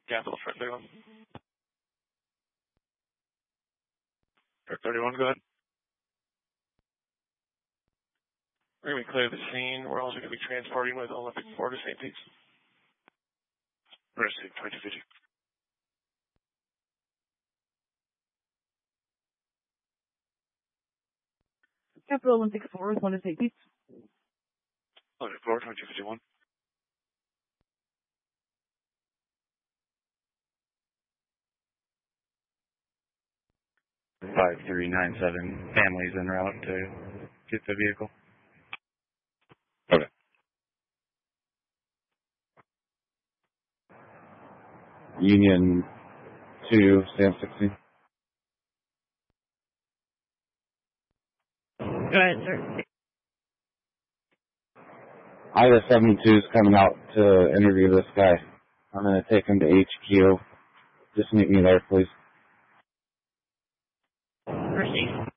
Capital for 31. For 31, go ahead. We're going to be clear the scene. We're also going to be transporting with Olympic 4 to St. Pete's. Received 2250. Capital Olympic 4 with 1 to St. Pete's. Olympic 4, 2251. Five 5397. Families en route to get the vehicle. Okay. Union 2, Sam 16. Go ahead, sir. Ida 72 is coming out to interview this guy. I'm going to take him to HQ. Just meet me there, please. Received.